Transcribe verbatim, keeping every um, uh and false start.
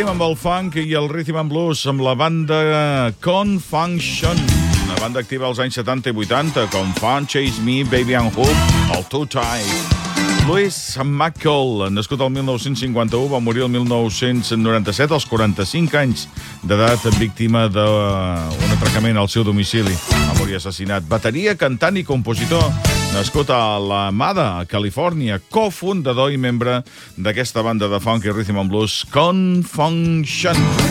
Seguim amb el funk i el rhythm and blues amb la banda Confunction, una banda activa als anys setanta i vuitanta, com Fun, Chase Me, Baby and Hope, el Too Tight. Louis McCall, nascut el mil nou-cents cinquanta-u, va morir el mil nou-cents noranta-set als quaranta-cinc anys d'edat, víctima d'un atracament al seu domicili. Va morir assassinat. Bateria, cantant i compositor, nascut a La Mada, Califòrnia, cofundador i membre d'aquesta banda de funk i rhythm and blues Confunction.